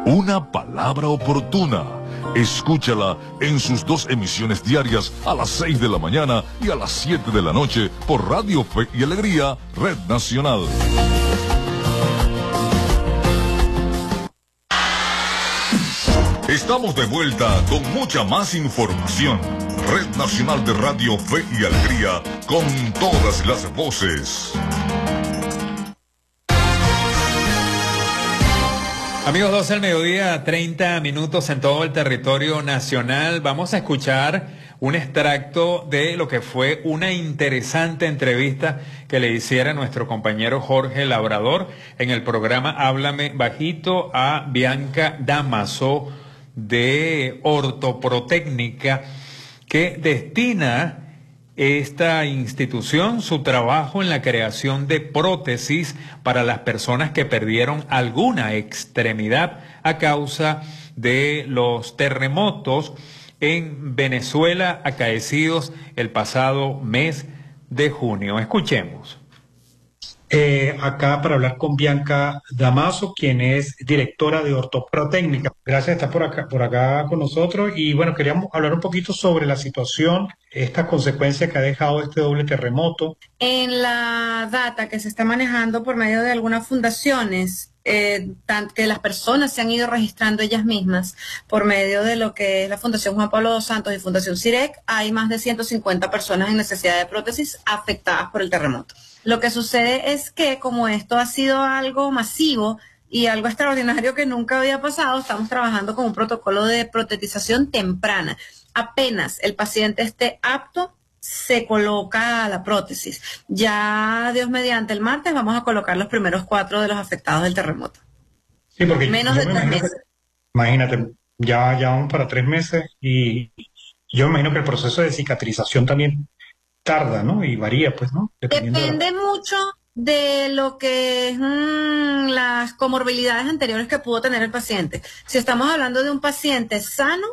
Una palabra oportuna. Escúchala en sus 2 emisiones diarias a las 6 de la mañana y a las 7 de la noche por Radio Fe y Alegría, Red Nacional. Estamos de vuelta con mucha más información. Red Nacional de Radio Fe y Alegría, con todas las voces. Amigos, 12 al mediodía, 30 minutos en todo el territorio nacional. Vamos a escuchar un extracto de lo que fue una interesante entrevista que le hiciera nuestro compañero Jorge Labrador en el programa Háblame Bajito a Bianca Damaso de Ortoprotécnica, que destina esta institución su trabajo en la creación de prótesis para las personas que perdieron alguna extremidad a causa de los terremotos en Venezuela acaecidos el pasado mes de junio. Escuchemos. Acá para hablar con Bianca Damaso, quien es directora de Ortoprotécnica. Gracias por estar por acá con nosotros. Y bueno, queríamos hablar un poquito sobre la situación, estas consecuencias que ha dejado este doble terremoto. En la data que se está manejando por medio de algunas fundaciones, que las personas se han ido registrando ellas mismas por medio de lo que es la Fundación Juan Pablo dos Santos y Fundación CIREC, hay más de 150 personas en necesidad de prótesis afectadas por el terremoto. Lo que sucede es que como esto ha sido algo masivo y algo extraordinario que nunca había pasado, estamos trabajando con un protocolo de protetización temprana. Apenas el paciente esté apto, se coloca la prótesis. Ya, Dios mediante, el martes vamos a colocar los primeros 4 de los afectados del terremoto. Sí, porque menos de 3 meses. Imagínate, ya vamos para 3 meses y yo me imagino que el proceso de cicatrización también tarda, ¿no? Y varía, pues, ¿no? Depende mucho de lo que es las comorbilidades anteriores que pudo tener el paciente. Si estamos hablando de un paciente sano,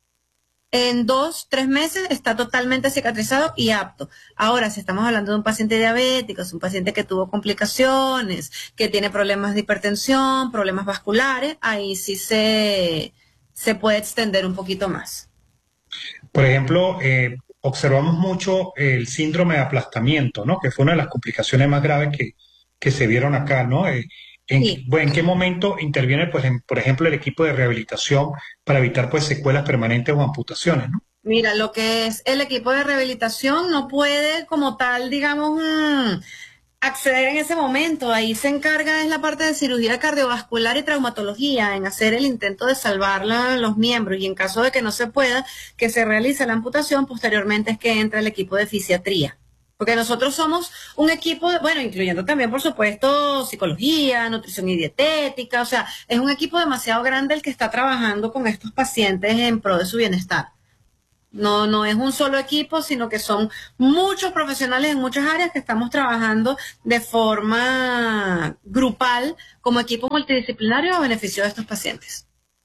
en 2-3 meses está totalmente cicatrizado y apto. Ahora, si estamos hablando de un paciente diabético, es un paciente que tuvo complicaciones, que tiene problemas de hipertensión, problemas vasculares, ahí sí se puede extender un poquito más. Por ejemplo, observamos mucho el síndrome de aplastamiento, ¿no? Que fue una de las complicaciones más graves que se vieron acá, ¿no? Sí. ¿En qué momento interviene, pues, por ejemplo, el equipo de rehabilitación para evitar, pues, secuelas permanentes o amputaciones, ¿no? Mira, lo que es el equipo de rehabilitación no puede como tal, digamos, acceder en ese momento. Ahí se encarga en la parte de cirugía cardiovascular y traumatología, en hacer el intento de salvar los miembros, y en caso de que no se pueda, que se realice la amputación, posteriormente es que entra el equipo de fisiatría. Porque nosotros somos un equipo, bueno, incluyendo también, por supuesto, psicología, nutrición y dietética, o sea, es un equipo demasiado grande el que está trabajando con estos pacientes en pro de su bienestar. No es un solo equipo, sino que son muchos profesionales en muchas áreas que estamos trabajando de forma grupal como equipo multidisciplinario a beneficio de estos pacientes.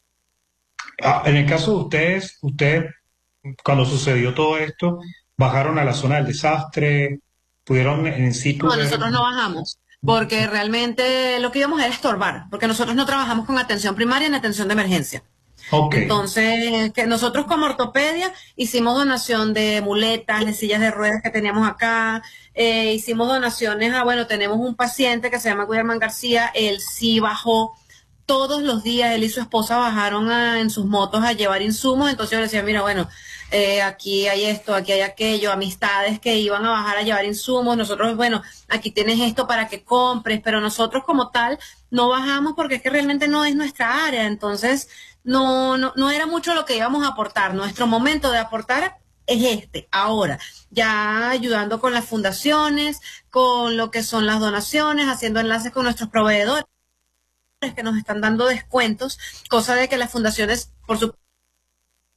En el caso de ustedes, cuando sucedió todo esto, bajaron a la zona del desastre, pudieron en situ... No, nosotros no bajamos, porque realmente lo que íbamos era estorbar, porque nosotros no trabajamos con atención primaria ni atención de emergencia. Okay. Entonces, que nosotros como ortopedia hicimos donación de muletas, de sillas de ruedas que teníamos acá, hicimos donaciones bueno, tenemos un paciente que se llama Guillermo García, él sí bajó todos los días, él y su esposa bajaron en sus motos a llevar insumos, entonces yo le decía, mira, bueno, aquí hay esto, aquí hay aquello, amistades que iban a bajar a llevar insumos, nosotros, bueno, aquí tienes esto para que compres, pero nosotros como tal no bajamos porque es que realmente no es nuestra área, entonces no era mucho lo que íbamos a aportar, nuestro momento de aportar es este, ahora, ya ayudando con las fundaciones, con lo que son las donaciones, haciendo enlaces con nuestros proveedores que nos están dando descuentos, cosa de que las fundaciones, por supuesto,